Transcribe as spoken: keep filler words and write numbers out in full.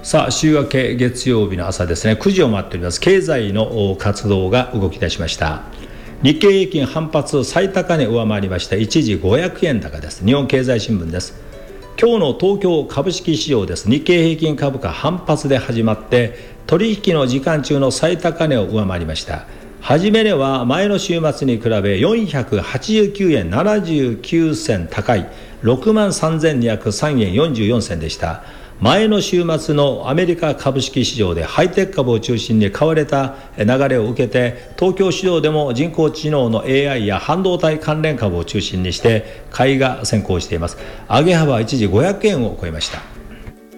さあ、週明け月曜日の朝ですね、くじを回っております。経済の活動が動き出しました。日経平均反発最高値上回りました。一時ごひゃくえん高です。日本経済新聞です。今日の東京株式市場です。日経平均株価反発で始まって取引の時間中の最高値を上回りました。初め値は前の週末に比べよんひゃくはちじゅうきゅうえんななじゅうきゅうせん高い ろくまんさんぜんにひゃくさんえんよんじゅうよんせんでした。前の週末のアメリカ株式市場でハイテク株を中心に買われた流れを受けて、東京市場でも人工知能の エーアイ や半導体関連株を中心にして買いが先行しています。上げ幅は一時ごひゃくえんを超えました。